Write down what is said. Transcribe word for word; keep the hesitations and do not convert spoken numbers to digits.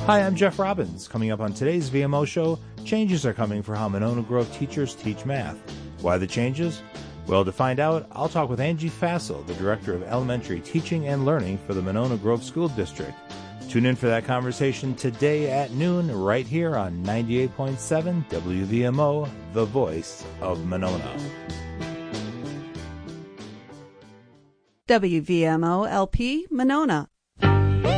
Hi, I'm Jeff Robbins. Coming up on today's V M O show, changes are coming for how Monona Grove teachers teach math. Why the changes? Well, to find out, I'll talk with Angie Fassel, the Director of Elementary Teaching and Learning for the Monona Grove School District. Tune in for that conversation today at noon right here on ninety-eight point seven W V M O, the voice of Monona. W V M O L P Monona,